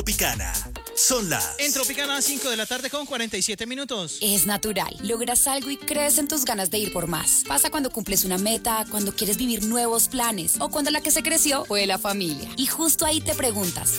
Tropicana. Son las... En Tropicana, 5 de la tarde con 47 minutos. Es natural. Logras algo y crees en tus ganas de ir por más. Pasa cuando cumples una meta, cuando quieres vivir nuevos planes o cuando la que se creció fue la familia. Y justo ahí te preguntas,